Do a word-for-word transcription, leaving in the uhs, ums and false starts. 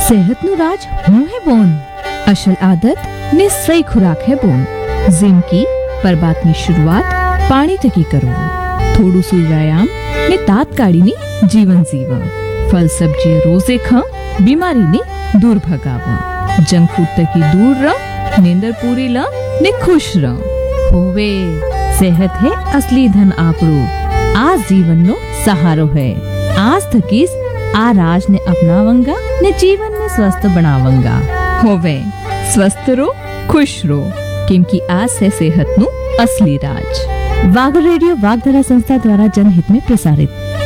सेहत नु राज हूं है बोन। असल आदत ने सही खुराक है बोन। जिम की पर बात की शुरुआत पानी तकी करो। थोड़ू सु व्यायाम ने तात काढ़ी नी जीवन जीवा। फल सब्जी रोजे खा बीमारी ने दूर भगावा। जंक फूड तकी दूर रह, नींदर पूरी ला ने खुश रह। होवे सेहत है असली धन आपरो। आज जीवन नो सहारो है। आज थकीस आ राज ने अपनावंगा ने जीवन में स्वस्थ बनावंगा। होवे स्वस्थ रो खुश रो, क्योंकि आज से सेहत नु असली राज। वाग रेडियो वागधारा संस्था द्वारा जनहित में प्रसारित।